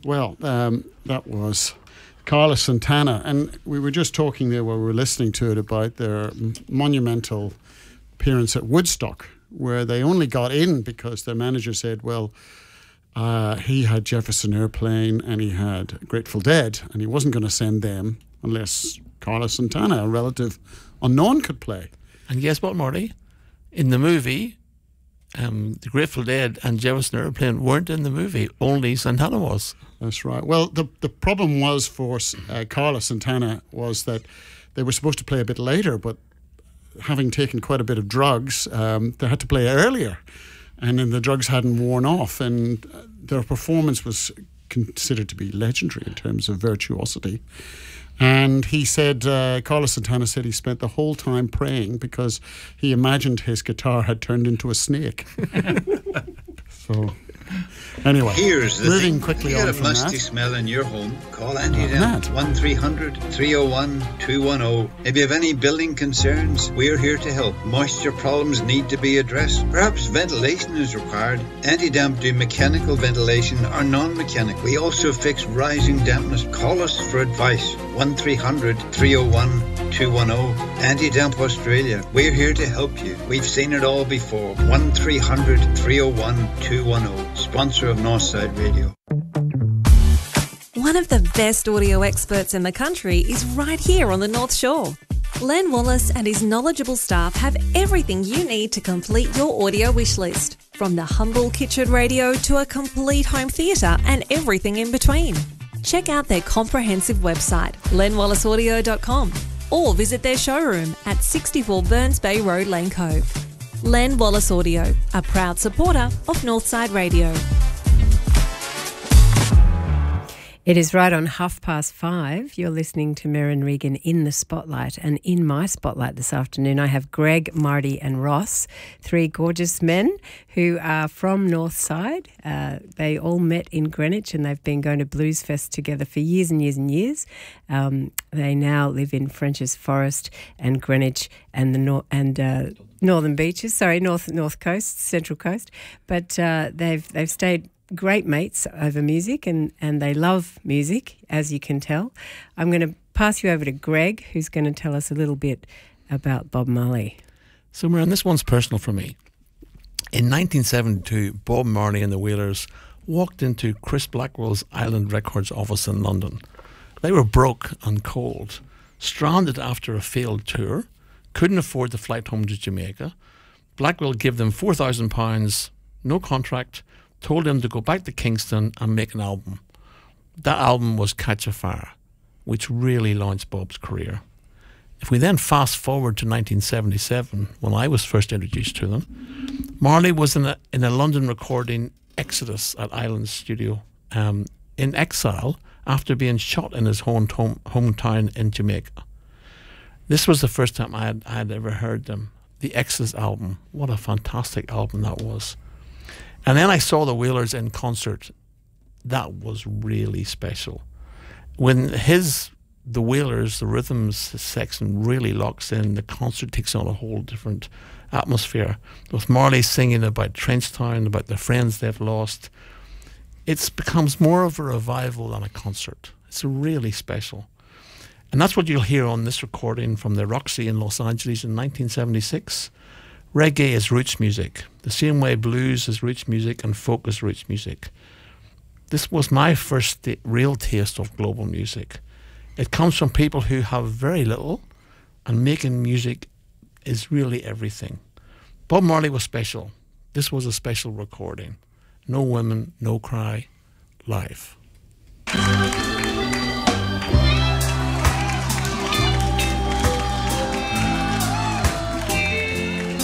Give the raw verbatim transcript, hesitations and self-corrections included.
Well, um, that was Carlos Santana, and we were just talking there while we were listening to it about their monumental appearance at Woodstock, where they only got in because their manager said, well, uh, he had Jefferson Airplane and he had Grateful Dead, and he wasn't going to send them unless Carlos Santana, a relative unknown, could play. And guess what, Marty? In the movie, um, the Grateful Dead and Jefferson Airplane weren't in the movie. Only Santana was. That's right. Well, the the problem was for uh, Carlos Santana was that they were supposed to play a bit later, but having taken quite a bit of drugs, um, they had to play earlier, and then the drugs hadn't worn off, and their performance was considered to be legendary in terms of virtuosity. And he said, uh, Carlos Santana said he spent the whole time praying because he imagined his guitar had turned into a snake. So, anyway, here's the moving thing. quickly you on got a from musty that. smell in your home, call Andy Uh, down. Matt. one three hundred, three oh one, two one oh. If you have any building concerns, we're here to help. Moisture problems need to be addressed. Perhaps ventilation is required. Anti-damp do mechanical ventilation or non-mechanical. We also fix rising dampness. Call us for advice. one three hundred, three oh one, two one oh. Anti-damp Australia. We're here to help you. We've seen it all before. one three hundred, three oh one, two one oh. Sponsor of Northside Radio. One of the best audio experts in the country is right here on the North Shore. Len Wallace and his knowledgeable staff have everything you need to complete your audio wish list, from the humble kitchen radio to a complete home theatre and everything in between. Check out their comprehensive website, len wallace audio dot com, or visit their showroom at sixty-four Burns Bay Road, Lane Cove. Len Wallace Audio, a proud supporter of Northside Radio. It is right on half past five. You're listening to Merryn Regan in the Spotlight. And in my spotlight this afternoon, I have Greg, Marty and Ross, three gorgeous men who are from Northside. Uh, they all met in Greenwich and they've been going to Blues Fest together for years and years and years. Um, they now live in Frenchs Forest and Greenwich and the nor- and uh, Northern Beaches, sorry, North North Coast, Central Coast. But uh, they've they've stayed great mates over music, and, and they love music, as you can tell. I'm going to pass you over to Greg, who's going to tell us a little bit about Bob Marley. So, Merryn, this one's personal for me. In nineteen seventy-two, Bob Marley and the Wailers walked into Chris Blackwell's Island Records office in London. They were broke and cold, stranded after a failed tour, couldn't afford the flight home to Jamaica. Blackwell gave them four thousand pounds, no contract, told them to go back to Kingston and make an album. That album was Catch a Fire, which really launched Bob's career. If we then fast forward to nineteen seventy-seven, when I was first introduced to them, Marley was in a, in a London recording Exodus at Island Studio, um, in exile after being shot in his home, home, hometown in Jamaica. This was the first time I had, I had ever heard them. The Exodus album, what a fantastic album that was. And then I saw the Wailers in concert. That was really special. When his, the Wailers, the rhythms section really locks in, the concert takes on a whole different atmosphere. With Marley singing about Trenchtown, about the friends they've lost, it becomes more of a revival than a concert. It's really special. And that's what you'll hear on this recording from the Roxy in Los Angeles in nineteen seventy-six. Reggae is roots music, the same way blues is roots music and folk is roots music. This was my first t- real taste of global music. It comes from people who have very little, and making music is really everything. Bob Marley was special. This was a special recording. No Women, No Cry, live.